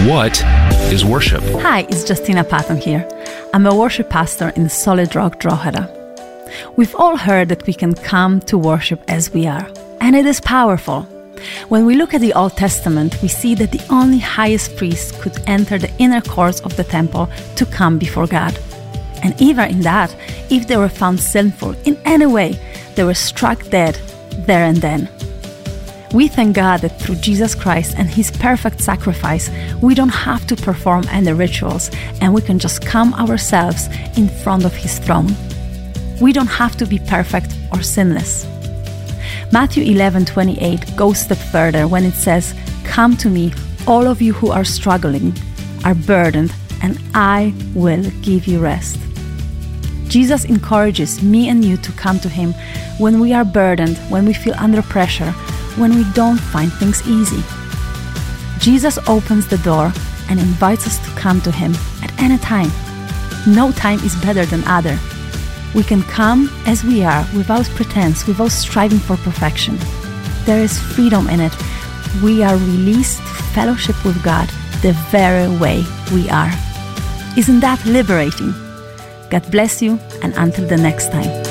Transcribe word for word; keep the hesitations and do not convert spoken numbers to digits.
What is worship? Hi, it's Justina Patton here. I'm a worship pastor in Solid Rock, Drogheda. We've all heard that we can come to worship as we are, and it is powerful. When we look at the Old Testament, we see that the only highest priest could enter the inner courts of the temple to come before God. And even in that, if they were found sinful in any way, they were struck dead there and then. We thank God that through Jesus Christ and His perfect sacrifice, we don't have to perform any rituals, and we can just come ourselves in front of His throne. We don't have to be perfect or sinless. Matthew eleven twenty-eight goes a step further when it says, "Come to me, all of you who are struggling, are burdened, and I will give you rest." Jesus encourages me and you to come to Him when we are burdened, when we feel under pressure, when we don't find things easy. Jesus opens the door and invites us to come to Him at any time. No time is better than other. We can come as we are, without pretense, without striving for perfection. There is freedom in it. We are released to fellowship with God the very way we are. Isn't that liberating? God bless you, and until the next time.